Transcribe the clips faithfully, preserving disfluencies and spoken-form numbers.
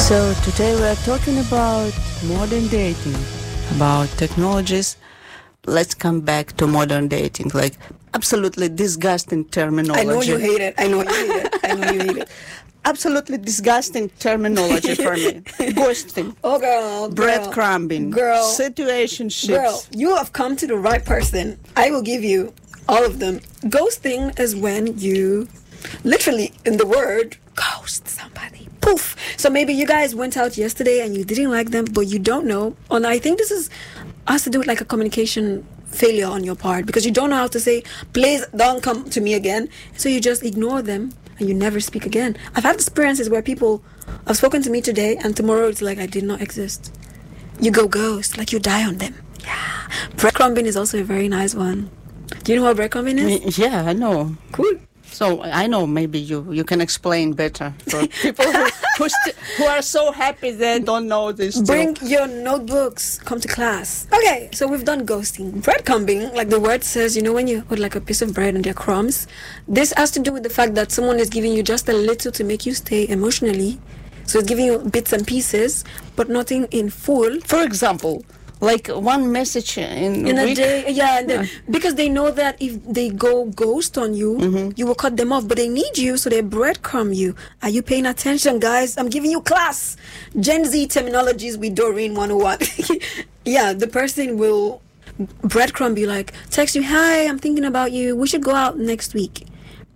So today we are talking about modern dating, about technologies. Let's come back to modern dating, like absolutely disgusting terminology. I know you hate it. I know you hate it. I know you hate it. Absolutely disgusting terminology for me. Ghosting. Oh, girl. girl breadcrumbing. Girl. Situationships. Girl, you have come to the right person. I will give you all of them. Ghosting is when you, literally in the word, ghost somebody. Poof. So maybe you guys went out yesterday and you didn't like them, but you don't know. And I think this is has to do with like a communication failure on your part, because you don't know how to say, please don't come to me again. So you just ignore them and you never speak again. I've had experiences where people have spoken to me today and tomorrow it's like I did not exist. You go ghost, like you die on them. Yeah. Breadcrumbing is also a very nice one. Do you know what breadcrumbing is? Yeah, I know. Cool. So I know maybe you, you can explain better for people who who, st- who are so happy they don't know this. Bring still. your notebooks, come to class. Okay, so we've done ghosting. Breadcrumbing, like the word says, you know when you put like a piece of bread and there are crumbs? This has to do with the fact that someone is giving you just a little to make you stay emotionally. So it's giving you bits and pieces, but nothing in full. For example, like one message in, in a, a week. day, yeah, and then, Yeah. because they know that if they go ghost on you, Mm-hmm. you will cut them off. But they need you, so they breadcrumb you. Are you paying attention, guys? I'm giving you class. Gen Z terminologies with Doreen one oh one. Yeah, the person will breadcrumb you, like text you, hi, I'm thinking about you. We should go out next week.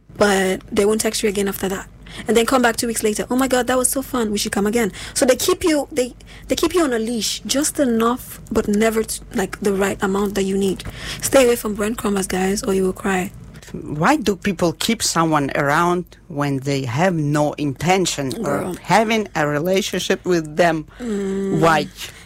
But they won't text you again after that. And then come back two weeks later. Oh my God, that was so fun. We should come again. So they keep you, they they keep you on a leash, just enough, but never t- like the right amount that you need. Stay away from breadcrumbers, guys, or you will cry. Why do people keep someone around when they have no intention Girl. of having a relationship with them? Mm. Why?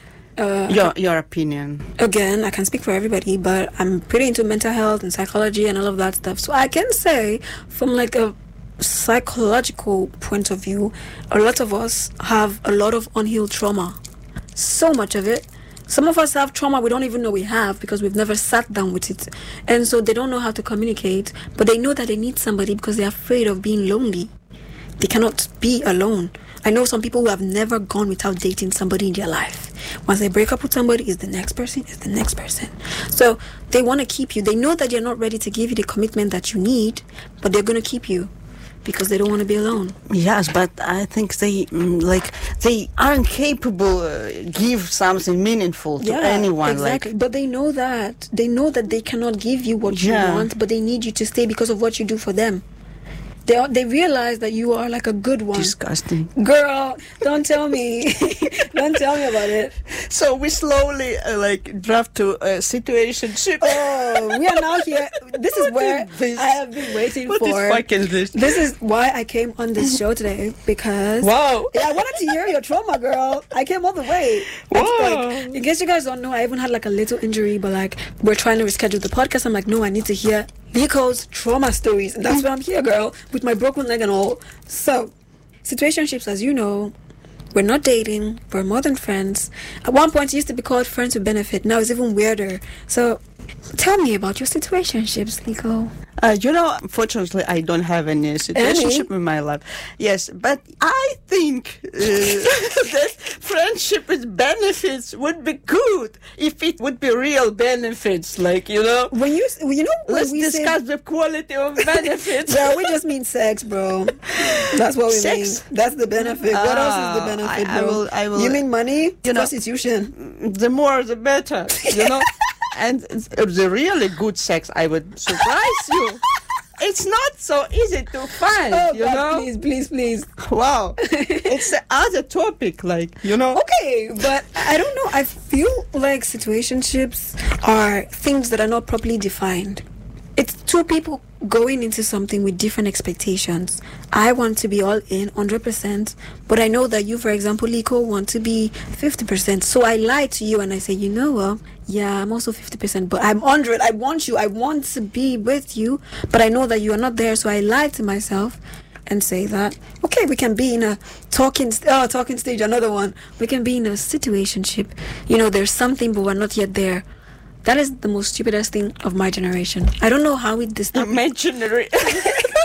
Uh, Your your opinion. Again, I can speak for everybody, but I'm pretty into mental health and psychology and all of that stuff. So I can say, from like a psychological point of view, a lot of us have a lot of unhealed trauma. So much of it. Some of us have trauma we don't even know we have because we've never sat down with it. And so they don't know how to communicate, but they know that they need somebody because they're afraid of being lonely. They cannot be alone. I know some people who have never gone without dating somebody in their life. Once they break up with somebody, it's the next person, it's the next person. So they want to keep you. They know that you're not ready to give you the commitment that you need, but they're going to keep you because they don't want to be alone. Yes, but I think they mm, like they aren't capable uh, give something meaningful to anyone. Exactly. Like, but they know that. They know that they cannot give you what Yeah. you want, but they need you to stay because of what you do for them. They are, they realize that you are like a good one. disgusting. Girl, don't tell me. Don't tell me about it. So we slowly uh, like draft to a situationship. Oh, we are now here. This is What where is this? I have been waiting What for. is fucking this? This is why I came on this show today, because Wow. yeah, I wanted to hear your trauma, girl. I came all the way. It's Wow. like, in case you guys don't know, I even had like a little injury, but like we're trying to reschedule the podcast. I'm like, no, I need to hear Nico's trauma stories, and that's why I'm here, girl, with my broken leg and all. So, situationships, as you know, we're not dating, we're more than friends. At one point, it used to be called friends with benefit. Now it's even weirder. So, tell me about your situationships, Nico. Uh, you know, unfortunately, I don't have any situationship in my life. Yes, but I think uh, that friendship with benefits would be good if it would be real benefits. Like, you know, When you, you know, when let's we discuss say, the quality of benefits. yeah, we just mean sex, bro. That's what we Sex? mean. That's the benefit. What else is the Ah, benefit, I- I bro? will- I will- you mean money? you know- Prostitution. The more, the better. You know, and the really good sex, I would surprise you. It's not so easy to find, Oh, you God, know. please, please, please. Wow, it's the other topic, like, you know. Okay, but I don't know. I feel like situationships are things that are not properly defined. It's two people going into something with different expectations. I want to be all in one hundred percent, but I know that you, for example, Liko, want to be fifty percent. So I lie to you and I say, you know what? Yeah, I'm also fifty percent, but I'm one hundred. I want you. I want to be with you, but I know that you are not there. So I lie to myself and say that, okay, we can be in a talking, st- oh, talking stage, another one. We can be in a situationship. You know, there's something, but we're not yet there. That is the most stupidest thing of my generation. I don't know how it this Imaginary relationship.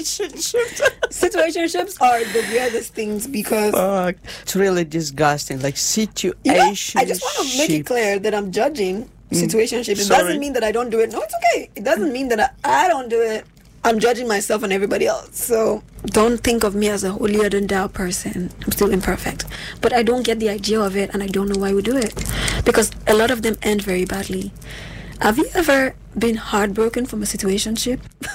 situationships. Situationships are the weirdest things because Fuck. It's really disgusting. Like situationship. You know, I just want to make it clear that I'm judging situationship. It Sorry. doesn't mean that I don't do it. No, it's okay. It doesn't mean that I, I don't do it. I'm judging myself and everybody else. So don't think of me as a holier than thou person. I'm still imperfect. But I don't get the idea of it, and I don't know why we do it. Because a lot of them end very badly. Have you ever been heartbroken from a situationship?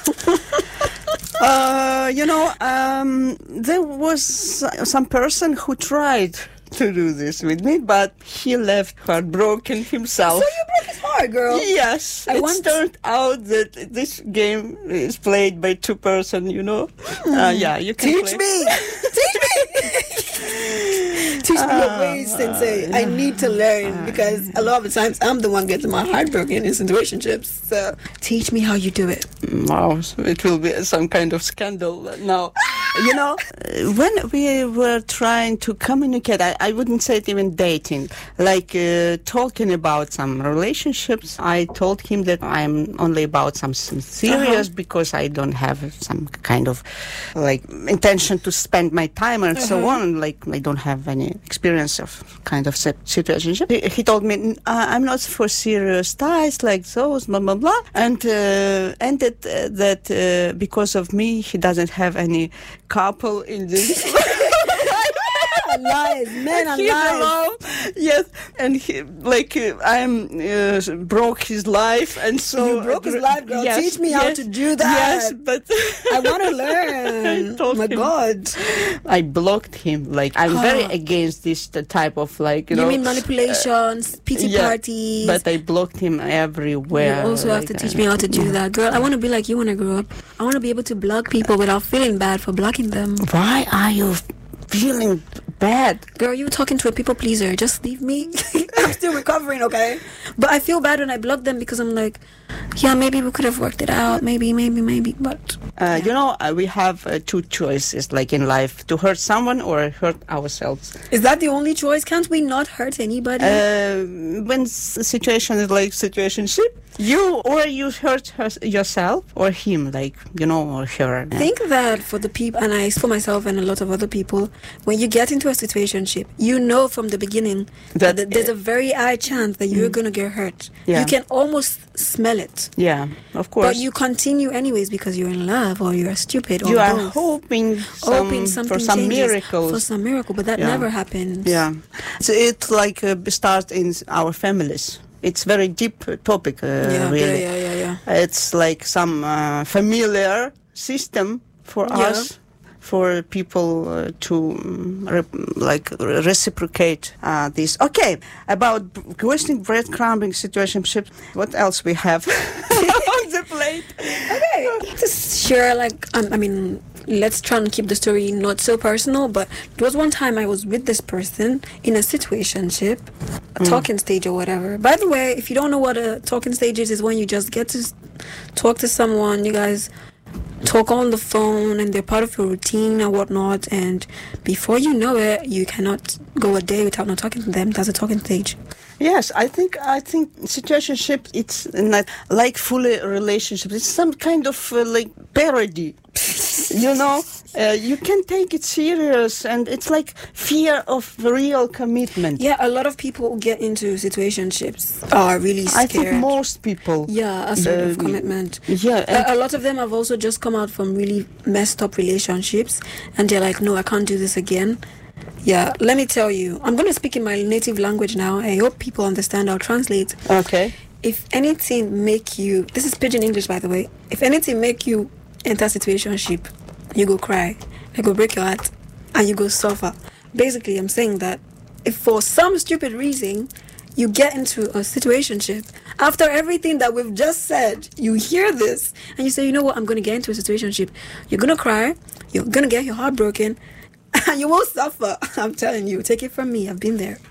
Uh, you know, um, there was some person who tried to do this with me, but he left heartbroken himself. So you broke his heart, girl. Yes, I it want- turned out that this game is played by two person. You know, uh, yeah, you can Teach play. me! Teach me! Teach me your ways, Sensei. I need to learn because a lot of the times I'm the one getting my heart broken in situationships. So teach me how you do it. Wow, so it will be some kind of scandal now. You know, uh, when we were trying to communicate, I, I wouldn't say it even dating, like uh, talking about some relationships, I told him that I'm only about some, some serious Uh-huh. because I don't have some kind of like intention to spend my time and so Uh-huh. on. Like I don't have any experience of kind of sit- situationship. He, he told me uh, I'm not for serious ties like those, blah blah blah, and uh, ended uh, that uh, because of me he doesn't have any couple in this. Lies, men are He's lies. alone. Yes, and he like uh, I'm uh, broke his life, and so You broke his life, girl. Teach me how to do that. Yes, but I want to I learn. told My him. God. I blocked him. Like I'm very against this t- type of like you, You know. mean manipulations, pity yeah, parties? But I blocked him you everywhere. also have like to that. teach me how to do that. Girl, I want to be like you when I grow up. I want to be able to block people without feeling bad for blocking them. Why are you feeling bad? Girl, you talking to a people pleaser. Just leave me. I'm still recovering, okay? But I feel bad when I block them because I'm like, yeah, maybe we could have worked it out. Maybe, maybe, maybe. But Uh, You know, uh, we have uh, two choices, like in life, to hurt someone or hurt ourselves. is that the only choice? Can't we not hurt anybody? Uh, when s- situation is like situationship, you or you hurt her, yourself or him, like you know, or her. I think that for the people, and I for myself and a lot of other people, when you get into a situationship, you know from the beginning that, That, there's uh, a very high chance that you're gonna get hurt. Yeah. You can almost smell it, Yeah, of course. but you continue anyways because you're in love or you're stupid or You are both. hoping, some, Hoping something for some changes, miracles. for some miracle, but that Yeah. never happens. Yeah, so it like uh, starts in our families. It's very deep uh, topic, uh, yeah, really. yeah, yeah, yeah, yeah. It's like some uh, familiar system for Yeah. us, for people uh, to um, re- like re- reciprocate uh, this. Okay, about b- questioning breadcrumbing situationship. What else we have on the plate? Okay. Just share, like, um, I mean, let's try and keep the story not so personal, but there was one time I was with this person in a situationship, a talking stage or whatever. By the way, if you don't know what a talking stage is, is when you just get to s- talk to someone, you guys talk on the phone and they're part of your routine and whatnot, and before you know it, you cannot go a day without not talking to them. That's a talking stage. Yes, I think I think situationship. It's not like fully relationship. It's some kind of uh, like parody. You know, uh, you can take it serious, and it's like fear of real commitment. Yeah, a lot of people who get into situationships are really scared. I think most people. Yeah, a sort of Uh, commitment. Yeah, and A, a lot of them have also just come out from really messed up relationships, and they're like, no, I can't do this again. Yeah, let me tell you, I'm going to speak in my native language now. I hope people understand. I'll translate. okay. If anything make you, this is pidgin English, by the way. If anything make you enter situationship, you go cry, you go break your heart, and you go suffer. Basically, I'm saying that if for some stupid reason you get into a situationship, after everything that we've just said, you hear this and you say, you know what, I'm going to get into a situationship. You're going to cry, you're going to get your heart broken, and you won't suffer. I'm telling you, take it from me. I've been there.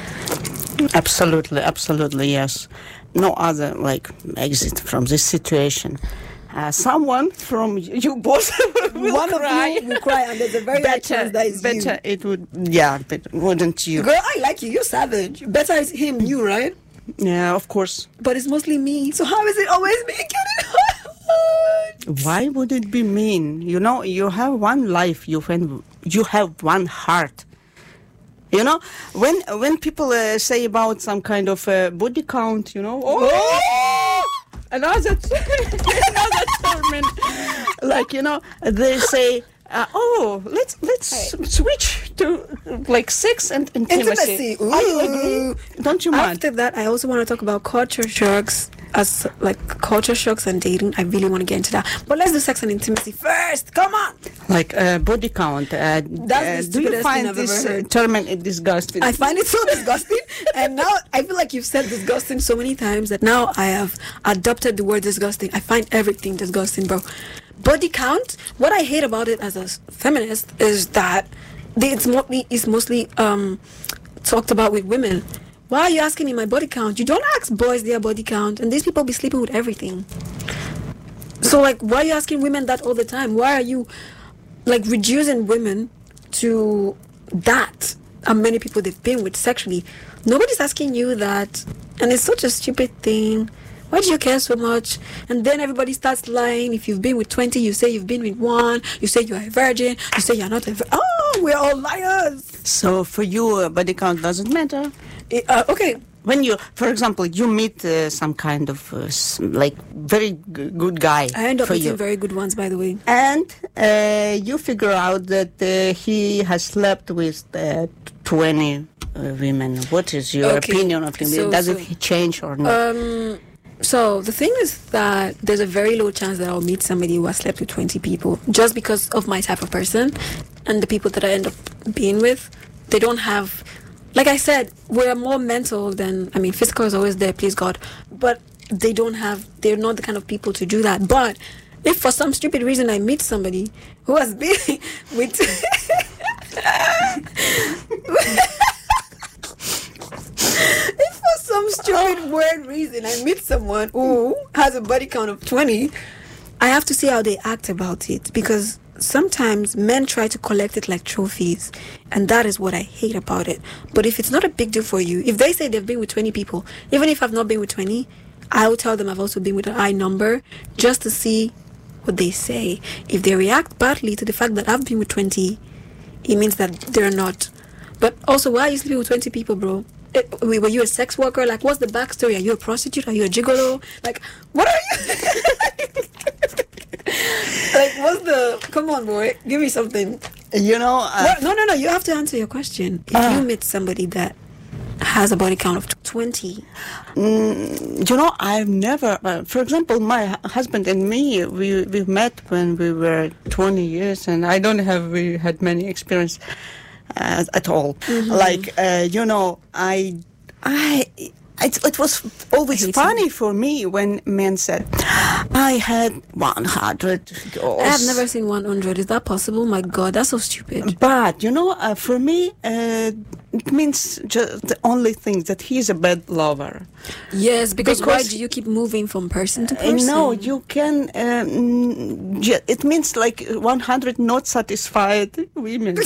Absolutely, absolutely, yes. No other like exit from this situation. Uh, someone from you both will One cry. of you will cry, and there's a very high better, chance that is better you. it would. Yeah, but wouldn't you? Girl, I like you. You're savage. Better is him, you, right? Yeah, of course. But it's mostly me. So how is it always me getting Why would it be mean? You know, you have one life, you have, you have one heart. You know, when when people uh, say about some kind of uh, body count, you know, oh, oh! another another term, like, you know, they say, uh, oh, let's let's hey. switch to like sex and intimacy. Intimacy. Are you agree? Don't you mind? After that, I also want to talk about culture shocks. As like culture shocks and dating, I really want to get into that. But let's do sex and intimacy first. Come on. Like uh, body count. Uh, That's uh, the do you stupidest find thing I've this ever uh, heard. term disgusting? I find it so disgusting, and now I feel like you've said disgusting so many times that now I have adopted the word disgusting. I find everything disgusting, bro. Body count. What I hate about it as a feminist is that it's mostly it's mostly um, talked about with women. Why are you asking me my body count? You don't ask boys their body count, and these people be sleeping with everything. So, like, why are you asking women that all the time? Why are you, like, reducing women to that? How many people they've been with sexually? Nobody's asking you that, and it's such a stupid thing. Why do you care so much? And then everybody starts lying. If you've been with twenty, you say you've been with one. You say you're a virgin. You say you're not a virgin. Oh, we're all liars. So, for you, uh, body count doesn't matter? Uh, okay. When you, for example, you meet uh, some kind of uh, like very g- good guy. I end up for meeting you. very good ones, by the way. And uh, you figure out that uh, he has slept with uh, twenty uh, women. What is your Okay. opinion of him? So- Does so- it change or not? Um, so the thing is that there's a very low chance that I'll meet somebody who has slept with twenty people just because of my type of person, and the people that I end up being with, they don't have. Like I said, we're more mental than, I mean, physical is always there, please God. But they don't have, they're not the kind of people to do that. But if for some stupid reason I meet somebody who has been with... if for some stupid weird reason I meet someone who has a body count of twenty, I have to see how they act about it. Because sometimes men try to collect it like trophies, and that is what I hate about it. But if it's not a big deal for you, if they say they've been with twenty people, even if I've not been with twenty, I will tell them I've also been with an high number just to see what they say. If they react badly to the fact that I've been with twenty, it means that they're not. But also, why are you sleeping with twenty people, bro? It, were you a sex worker? Like, what's the backstory? Are you a prostitute? Are you a gigolo? Like, what are you? Like, what's the... Come on, boy. Give me something. You know... Uh, What? No, no, no. You have to answer your question. If uh, you meet somebody that has a body count of twenty... Mm, you know, I've never... Uh, for example, my hu- husband and me, we we met when we were twenty years, and I don't have we had many experience uh, at all. Mm-hmm. Like, uh, you know, I... I It, it was always Hate funny for me when men said, I had one hundred girls. I have never seen one hundred. Is that possible? My God, that's so stupid. But, you know, uh, for me, uh, it means just the only thing that he's a bad lover. Yes, because, why Because- do you keep moving from person to Uh, person? no, you can. Um, ju- it means like one hundred not satisfied women.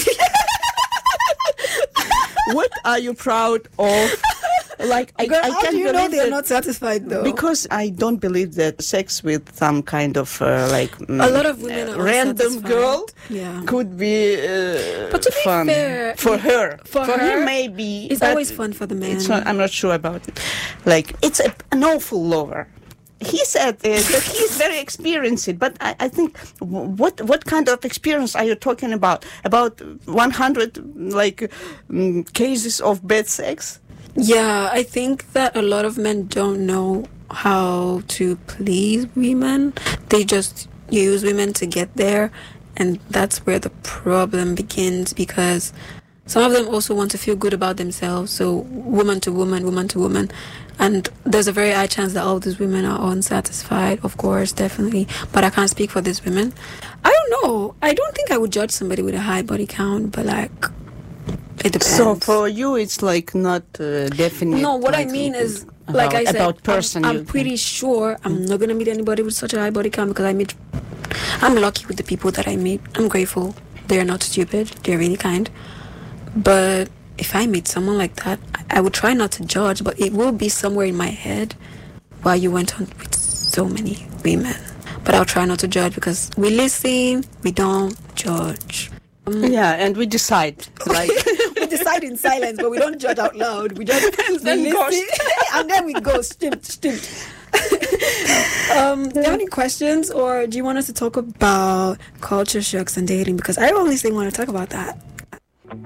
What are you proud of? Like, I, Girl, I how can't do you know believe they're that- not satisfied, though? Because I don't believe that sex with some kind of uh, like mm, A lot of women uh, are random unsatisfied. girl Yeah. could be uh, But to be fun fair, for her. for him, her, maybe it's but always fun for the man. It's not, I'm not sure about it. Like, it's a, an awful lover. He said uh, that he's very experienced, but I, I think w- what what kind of experience are you talking about? About one hundred like um, cases of bad sex? Yeah, I think that a lot of men don't know how to please women. They just use women to get there, and that's where the problem begins, because some of them also want to feel good about themselves. So woman to woman, woman to woman. And there's a very high chance that all these women are unsatisfied, of course, definitely. But I can't speak for these women. I don't know. I don't think I would judge somebody with a high body count, but like, it depends. So for you, it's like not uh, definite. No, what I like, mean is, about, like I said, about person. I'm, you I'm pretty sure I'm not gonna meet anybody with such a high body count, because I meet. I'm lucky with the people that I meet. I'm grateful. They're not stupid. They're really kind. But if I meet someone like that, I, I would try not to judge, but it will be somewhere in my head why you went on with so many women. but I'll try not to judge because we listen, we don't judge. Um, yeah, and we decide. Like we decide in silence, but we don't judge out loud. We just and then listen, and then we go stimmt, stimmt. um, do you have any questions, or do you want us to talk about culture shocks and dating? Because I honestly want to talk about that.